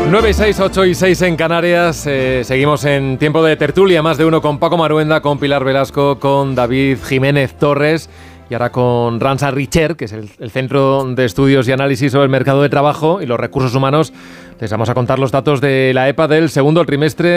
9 y 6, 8 y 6 en Canarias. Seguimos en tiempo de tertulia, más de uno, con Paco Maruenda, con Pilar Velasco, con David Jiménez Torres y ahora con Randstad Research, que es el Centro de Estudios y Análisis sobre el Mercado de Trabajo y los Recursos Humanos. Les vamos a contar los datos de la EPA del segundo trimestre